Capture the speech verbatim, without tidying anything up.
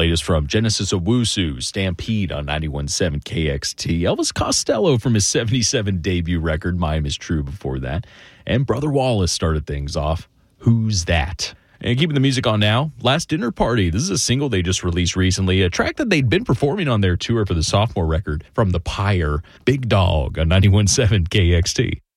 latest from Genesis Owusu, Stampede on ninety-one point seven K X T. Elvis Costello from his seventy-seven debut record, Mine Is True, before that. And Brother Wallace started things off, Who's That? And keeping the music on now, Last Dinner Party. This is a single they just released recently, a track that they'd been performing on their tour for the sophomore record from The Pyre, Big Dog on ninety-one point seven K X T.